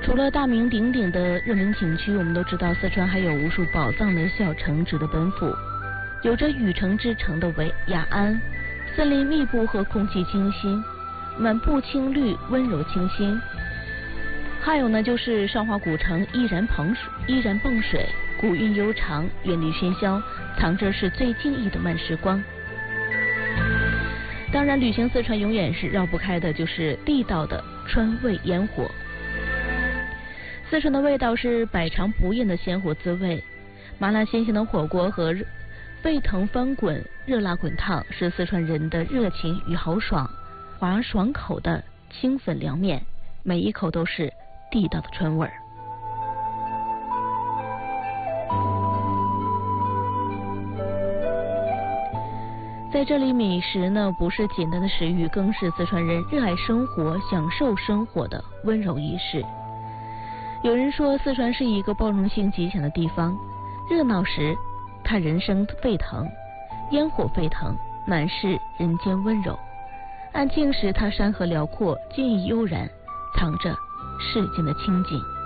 除了大名鼎鼎的热门景区，我们都知道四川还有无数宝藏的小城值得奔赴。有着“雨城之城”的雅安，森林密布和空气清新，满布青绿，温柔清新。还有呢，就是韶华古城依然傍水，古韵悠长，远离喧嚣，藏着是最静谧的慢时光。当然，旅行四川永远是绕不开的就是地道的川味烟火。四川的味道是百尝不厌的鲜活滋味，麻辣鲜香的火锅和沸腾翻滚、热辣滚烫是四川人的热情与豪爽，滑爽口的清粉凉面，每一口都是地道的川味儿。在这里，美食呢不是简单的食欲，更是四川人热爱生活、享受生活的温柔仪式。有人说，四川是一个包容性极强的地方，热闹时它人声沸腾，烟火沸腾，满是人间温柔；安静时它山河辽阔，静谧悠然，藏着世间的清静。